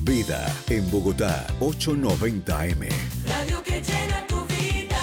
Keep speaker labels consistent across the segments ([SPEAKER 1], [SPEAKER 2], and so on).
[SPEAKER 1] Vida en Bogotá, 890 AM.
[SPEAKER 2] Radio que llena tu vida.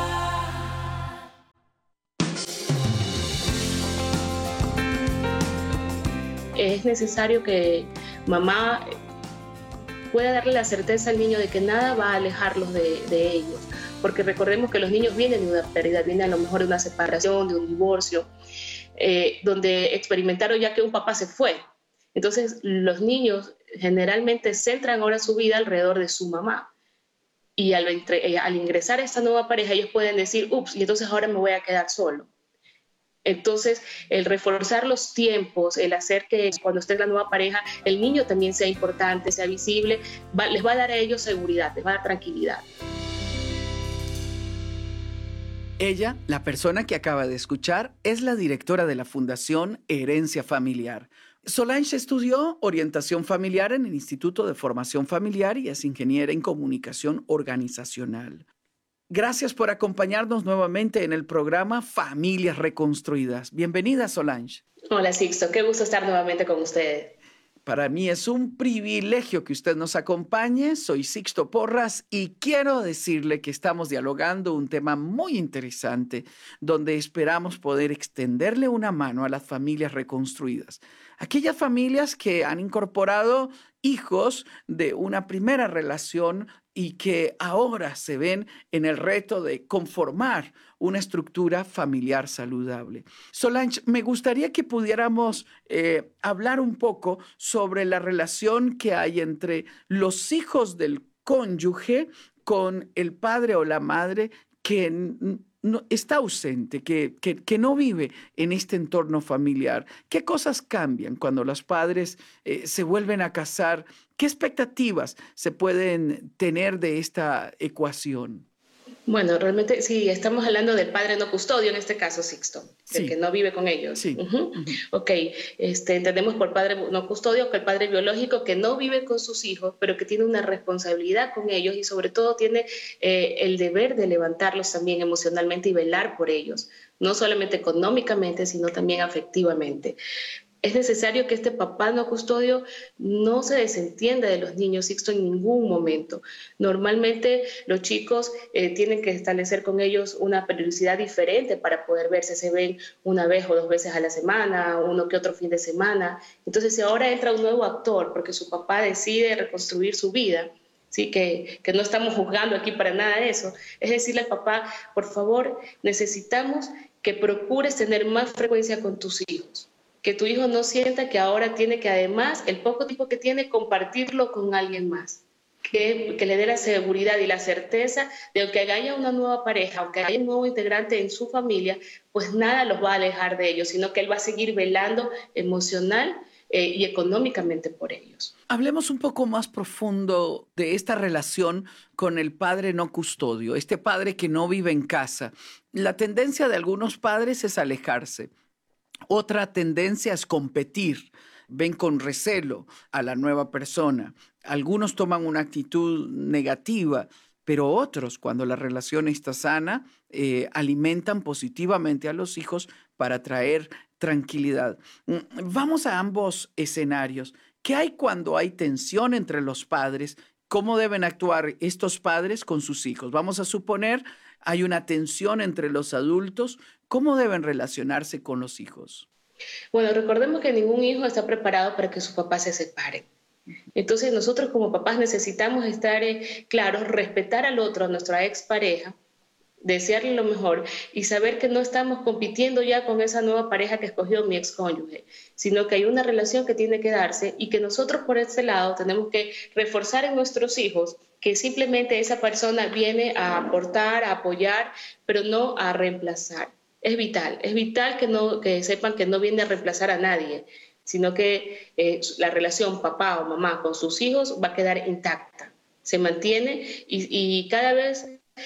[SPEAKER 3] Es necesario que mamá pueda darle la certeza al niño de que nada va a alejarlos de ellos, porque recordemos que los niños vienen de una pérdida, vienen a lo mejor de una separación, de un divorcio, donde experimentaron ya que un papá se fue. Entonces los niños generalmente centran ahora su vida alrededor de su mamá, y al ingresar a esta nueva pareja ellos pueden decir, ups, y entonces ahora me voy a quedar solo. Entonces, el reforzar los tiempos, el hacer que cuando esté en la nueva pareja, el niño también sea importante, sea visible, les va a dar a ellos seguridad, les va a dar tranquilidad.
[SPEAKER 4] Ella, la persona que acaba de escuchar, es la directora de la Fundación Herencia Familiar. Solange estudió orientación familiar en el Instituto de Formación Familiar y es ingeniera en comunicación organizacional. Gracias por acompañarnos nuevamente en el programa Familias Reconstruidas. Bienvenida, Solange.
[SPEAKER 3] Hola, Sixto. Qué gusto estar nuevamente con ustedes.
[SPEAKER 4] Para mí es un privilegio que usted nos acompañe. Soy Sixto Porras y quiero decirle que estamos dialogando un tema muy interesante donde esperamos poder extenderle una mano a las familias reconstruidas. Aquellas familias que han incorporado hijos de una primera relación y que ahora se ven en el reto de conformar una estructura familiar saludable. Solange, me gustaría que pudiéramos hablar un poco sobre la relación que hay entre los hijos del cónyuge con el padre o la madre que no, está ausente, que no vive en este entorno familiar. ¿Qué cosas cambian cuando los padres se vuelven a casar? ¿Qué expectativas se pueden tener de esta ecuación?
[SPEAKER 3] Bueno, realmente sí, estamos hablando del padre no custodio en este caso, Sixto, del que no vive con ellos.
[SPEAKER 4] Sí.
[SPEAKER 3] Ok, entendemos por padre no custodio que el padre biológico que no vive con sus hijos, pero que tiene una responsabilidad con ellos y sobre todo tiene el deber de levantarlos también emocionalmente y velar por ellos, no solamente económicamente, sino también afectivamente. Es necesario que este papá no custodio no se desentienda de los niños, Sixto, en ningún momento. Normalmente los chicos tienen que establecer con ellos una periodicidad diferente para poder verse. Se ven una vez o dos veces a la semana, uno que otro fin de semana. Entonces, si ahora entra un nuevo actor porque su papá decide reconstruir su vida, sí, que no estamos juzgando aquí para nada eso, es decirle al papá, por favor, necesitamos que procures tener más frecuencia con tus hijos. Que tu hijo no sienta que ahora tiene que, además, el poco tiempo que tiene, compartirlo con alguien más. Que le dé la seguridad y la certeza de que haya una nueva pareja, aunque haya un nuevo integrante en su familia, pues nada los va a alejar de ellos, sino que él va a seguir velando emocional y económicamente por ellos.
[SPEAKER 4] Hablemos un poco más profundo de esta relación con el padre no custodio, este padre que no vive en casa. La tendencia de algunos padres es alejarse. Otra tendencia es competir, ven con recelo a la nueva persona. Algunos toman una actitud negativa, pero otros, cuando la relación está sana, alimentan positivamente a los hijos para traer tranquilidad. Vamos a ambos escenarios. ¿Qué hay cuando hay tensión entre los padres? ¿Cómo deben actuar estos padres con sus hijos? Vamos a suponer hay una tensión entre los adultos. ¿Cómo deben relacionarse con los hijos?
[SPEAKER 3] Bueno, recordemos que ningún hijo está preparado para que sus papás se separen. Entonces nosotros como papás necesitamos estar claros, respetar al otro, a nuestra expareja, desearle lo mejor y saber que no estamos compitiendo ya con esa nueva pareja que escogió mi excónyuge, sino que hay una relación que tiene que darse y que nosotros por este lado tenemos que reforzar en nuestros hijos que simplemente esa persona viene a aportar, a apoyar, pero no a reemplazar. Es vital que sepan que no viene a reemplazar a nadie, sino que la relación papá o mamá con sus hijos va a quedar intacta, se mantiene y cada vez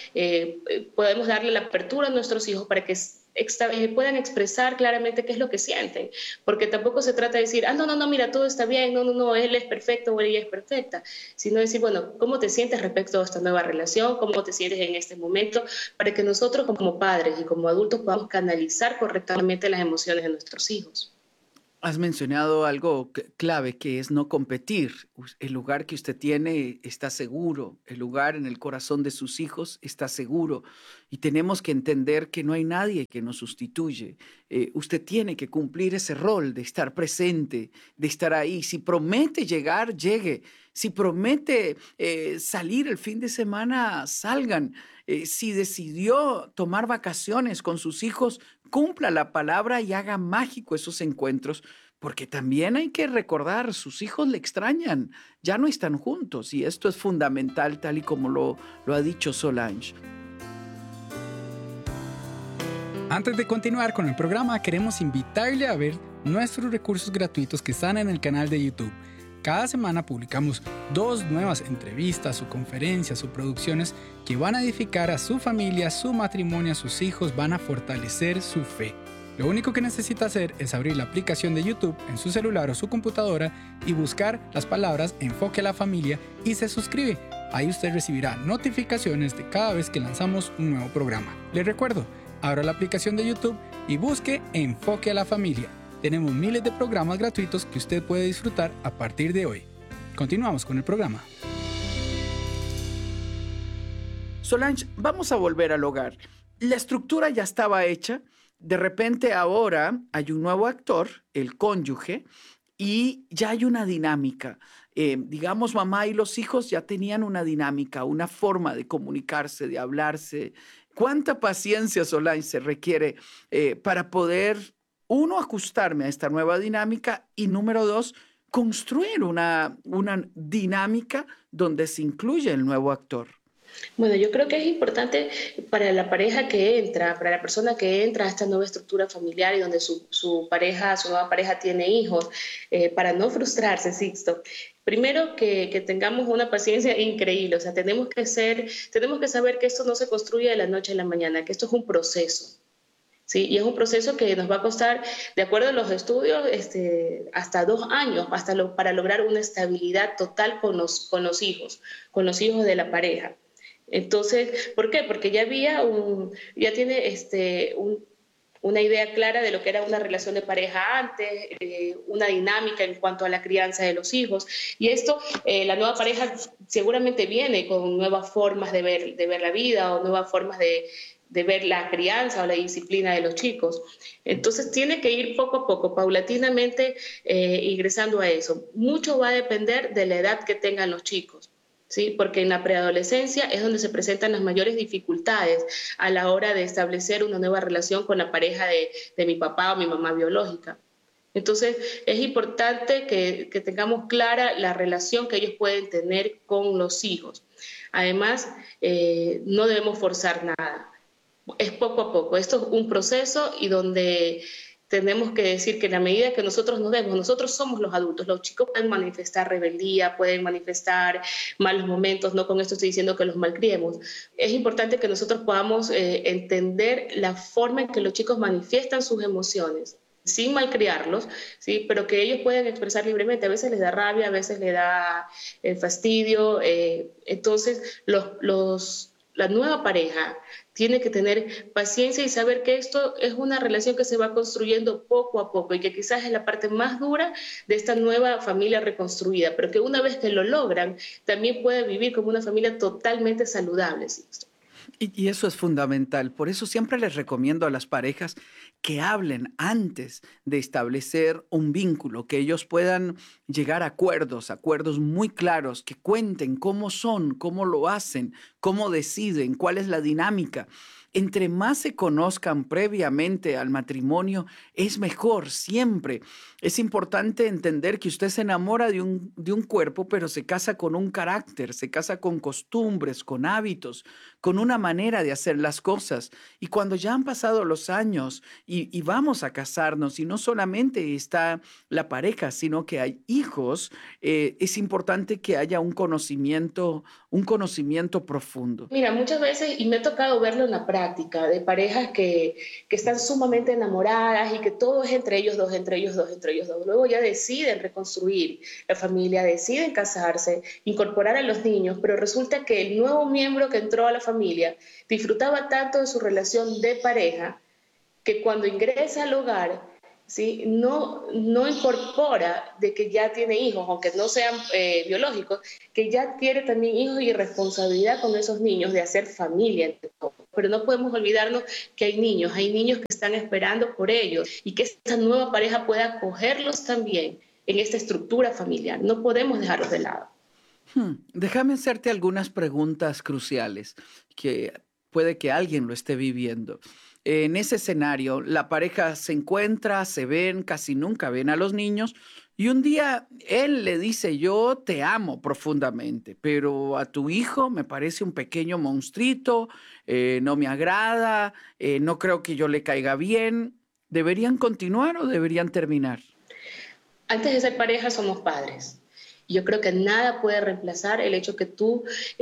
[SPEAKER 3] podemos darle la apertura a nuestros hijos para que puedan expresar claramente qué es lo que sienten, porque tampoco se trata de decir, no, mira, todo está bien, no, él es perfecto o ella es perfecta, sino decir, bueno, ¿cómo te sientes respecto a esta nueva relación? ¿Cómo te sientes en este momento? Para que nosotros como padres y como adultos podamos canalizar correctamente las emociones de nuestros hijos.
[SPEAKER 4] Has mencionado algo clave que es no competir. El lugar que usted tiene está seguro, el lugar en el corazón de sus hijos está seguro y tenemos que entender que no hay nadie que nos sustituye. Usted tiene que cumplir ese rol de estar presente, de estar ahí. Si promete llegar, llegue. Si promete salir el fin de semana, salgan. Si decidió tomar vacaciones con sus hijos, cumpla la palabra y haga mágico esos encuentros, porque también hay que recordar, sus hijos le extrañan, ya no están juntos y esto es fundamental tal y como lo ha dicho Solange.
[SPEAKER 5] Antes de continuar con el programa, queremos invitarle a ver nuestros recursos gratuitos que están en el canal de YouTube. Cada semana publicamos 2 nuevas entrevistas o conferencias o producciones que van a edificar a su familia, su matrimonio, a sus hijos, van a fortalecer su fe. Lo único que necesita hacer es abrir la aplicación de YouTube en su celular o su computadora y buscar las palabras Enfoque a la Familia y se suscribe. Ahí usted recibirá notificaciones de cada vez que lanzamos un nuevo programa. Les recuerdo, abra la aplicación de YouTube y busque Enfoque a la Familia. Tenemos miles de programas gratuitos que usted puede disfrutar a partir de hoy. Continuamos con el programa.
[SPEAKER 4] Solange, vamos a volver al hogar. La estructura ya estaba hecha. De repente ahora hay un nuevo actor, el cónyuge, y ya hay una dinámica. Digamos, mamá y los hijos ya tenían una dinámica, una forma de comunicarse, de hablarse. ¿Cuánta paciencia, Solange, se requiere para poder, uno, ajustarme a esta nueva dinámica y número 2, construir una dinámica donde se incluye el nuevo actor?
[SPEAKER 3] Bueno, yo creo que es importante para la pareja que entra, para la persona que entra a esta nueva estructura familiar y donde su nueva pareja tiene hijos, para no frustrarse, Sixto. Primero que tengamos una paciencia increíble, o sea, tenemos que saber que esto no se construye de la noche a la mañana, que esto es un proceso. Sí, y es un proceso que nos va a costar, de acuerdo a los estudios, hasta 2 años para lograr una estabilidad total con los hijos de la pareja. Entonces, ¿por qué? Porque ya tiene una idea clara de lo que era una relación de pareja antes, una dinámica en cuanto a la crianza de los hijos. Y esto, la nueva pareja seguramente viene con nuevas formas de ver la vida o nuevas formas de ver la crianza o la disciplina de los chicos. Entonces tiene que ir poco a poco, paulatinamente, ingresando a eso. Mucho va a depender de la edad que tengan los chicos, ¿sí? Porque en la preadolescencia es donde se presentan las mayores dificultades a la hora de establecer una nueva relación con la pareja de mi papá o mi mamá biológica. Entonces es importante que tengamos clara la relación que ellos pueden tener con los hijos. Además, no debemos forzar nada. Es poco a poco. Esto es un proceso y donde tenemos que decir que en la medida que nosotros nosotros somos los adultos, los chicos pueden manifestar rebeldía, pueden manifestar malos momentos, no con esto estoy diciendo que los malcriemos. Es importante que nosotros podamos entender la forma en que los chicos manifiestan sus emociones, sin malcriarlos, ¿sí? Pero que ellos pueden expresar libremente. A veces les da rabia, a veces les da fastidio. Entonces, la nueva pareja tiene que tener paciencia y saber que esto es una relación que se va construyendo poco a poco y que quizás es la parte más dura de esta nueva familia reconstruida, pero que una vez que lo logran, también puede vivir como una familia totalmente saludable, ¿sí?
[SPEAKER 4] Y eso es fundamental. Por eso siempre les recomiendo a las parejas que hablen antes de establecer un vínculo, que ellos puedan llegar a acuerdos muy claros, que cuenten cómo son, cómo lo hacen, cómo deciden, cuál es la dinámica. Entre más se conozcan previamente al matrimonio, es mejor siempre. Es importante entender que usted se enamora de un cuerpo, pero se casa con un carácter, se casa con costumbres, con hábitos, con una manera de hacer las cosas. Y cuando ya han pasado los años y vamos a casarnos, y no solamente está la pareja, sino que hay hijos, es importante que haya un conocimiento profundo.
[SPEAKER 3] Mira, muchas veces, y me ha tocado verlo en la práctica, de parejas que están sumamente enamoradas y que todo es entre ellos dos. Luego ya deciden reconstruir la familia, deciden casarse, incorporar a los niños, pero resulta que el nuevo miembro que entró a la familia disfrutaba tanto de su relación de pareja que cuando ingresa al hogar ¿sí? No incorpora de que ya tiene hijos, aunque no sean biológicos, que ya quiere también hijos y responsabilidad con esos niños de hacer familia. Pero no podemos olvidarnos que hay niños que están esperando por ellos y que esta nueva pareja pueda acogerlos también en esta estructura familiar. No podemos dejarlos de lado.
[SPEAKER 4] Déjame hacerte algunas preguntas cruciales que puede que alguien lo esté viviendo. En ese escenario, la pareja se encuentra, se ven, casi nunca ven a los niños y un día él le dice, yo te amo profundamente, pero a tu hijo me parece un pequeño monstruito, no me agrada, no creo que yo le caiga bien. ¿Deberían continuar o deberían terminar?
[SPEAKER 3] Antes de ser pareja somos padres. Yo creo que nada puede reemplazar el hecho que tú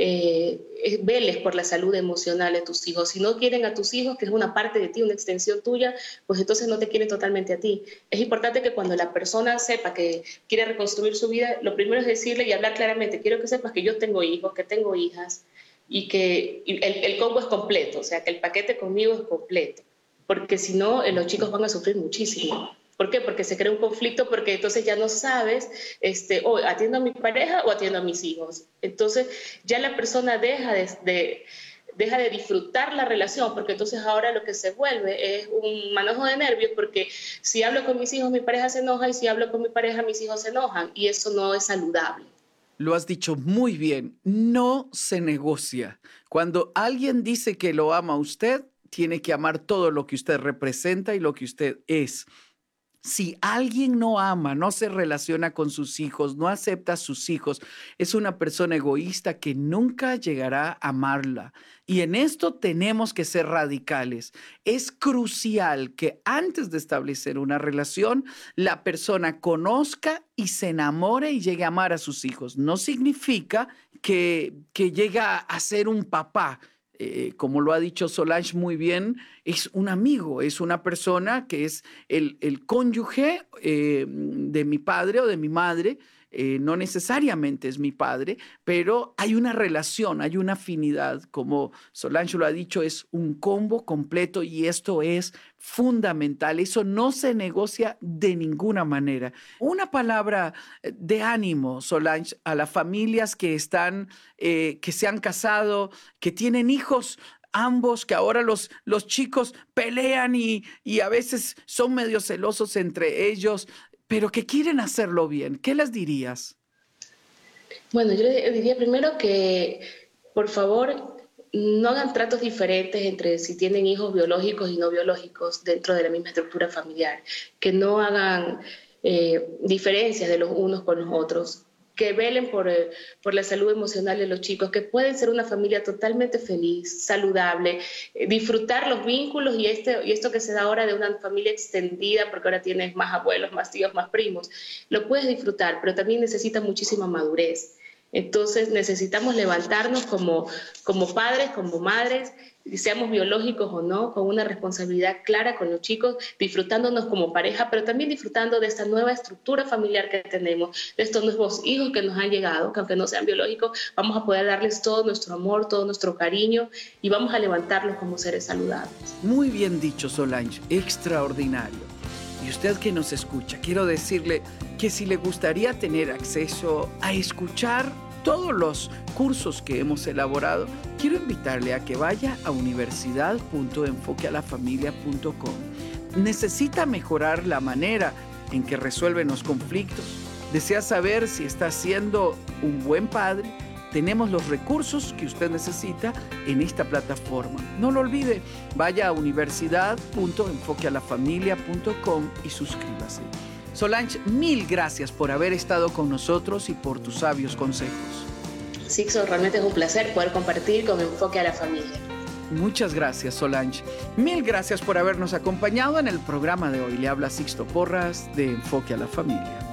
[SPEAKER 3] veles por la salud emocional de tus hijos. Si no quieren a tus hijos, que es una parte de ti, una extensión tuya, pues entonces no te quieren totalmente a ti. Es importante que cuando la persona sepa que quiere reconstruir su vida, lo primero es decirle y hablar claramente, quiero que sepas que yo tengo hijos, que tengo hijas y que el combo es completo, o sea, que el paquete conmigo es completo, porque si no, los chicos van a sufrir muchísimo. ¿Por qué? Porque se crea un conflicto, porque entonces ya no sabes, ¿atiendo a mi pareja o atiendo a mis hijos? Entonces ya la persona deja de disfrutar la relación, porque entonces ahora lo que se vuelve es un manojo de nervios, porque si hablo con mis hijos mi pareja se enoja y si hablo con mi pareja mis hijos se enojan y eso no es saludable.
[SPEAKER 4] Lo has dicho muy bien, no se negocia. Cuando alguien dice que lo ama a usted, tiene que amar todo lo que usted representa y lo que usted es. Si alguien no ama, no se relaciona con sus hijos, no acepta a sus hijos, es una persona egoísta que nunca llegará a amarla. Y en esto tenemos que ser radicales. Es crucial que antes de establecer una relación, la persona conozca y se enamore y llegue a amar a sus hijos. No significa que llegue a ser un papá. Como lo ha dicho Solange muy bien, es un amigo, es una persona que es el cónyuge de mi padre o de mi madre. No necesariamente es mi padre, pero hay una relación, hay una afinidad. Como Solange lo ha dicho, es un combo completo y esto es fundamental. Eso no se negocia de ninguna manera. Una palabra de ánimo, Solange, a las familias que se han casado, que tienen hijos, ambos, que ahora los chicos pelean y a veces son medio celosos entre ellos, pero que quieren hacerlo bien. ¿Qué les dirías?
[SPEAKER 3] Bueno, yo les diría primero que, por favor, no hagan tratos diferentes entre si tienen hijos biológicos y no biológicos dentro de la misma estructura familiar, que no hagan diferencias de los unos con los otros, que velen por la salud emocional de los chicos, que pueden ser una familia totalmente feliz, saludable, disfrutar los vínculos y esto que se da ahora de una familia extendida, porque ahora tienes más abuelos, más tíos, más primos, lo puedes disfrutar, pero también necesita muchísima madurez. Entonces necesitamos levantarnos como padres, como madres, seamos biológicos o no, con una responsabilidad clara con los chicos, disfrutándonos como pareja, pero también disfrutando de esta nueva estructura familiar que tenemos, de estos nuevos hijos que nos han llegado, que aunque no sean biológicos, vamos a poder darles todo nuestro amor, todo nuestro cariño y vamos a levantarlos como seres saludables.
[SPEAKER 4] Muy bien dicho, Solange, extraordinario. Y usted que nos escucha, quiero decirle que si le gustaría tener acceso a escuchar todos los cursos que hemos elaborado, quiero invitarle a que vaya a universidad.enfoquealafamilia.com. ¿Necesita mejorar la manera en que resuelven los conflictos? ¿Desea saber si está siendo un buen padre? Tenemos los recursos que usted necesita en esta plataforma. No lo olvide, vaya a universidad.enfoquealafamilia.com y suscríbase. Solange, mil gracias por haber estado con nosotros y por tus sabios consejos.
[SPEAKER 3] Sixto, realmente es un placer poder compartir con Enfoque a la Familia.
[SPEAKER 4] Muchas gracias, Solange. Mil gracias por habernos acompañado en el programa de hoy. Le habla Sixto Porras de Enfoque a la Familia.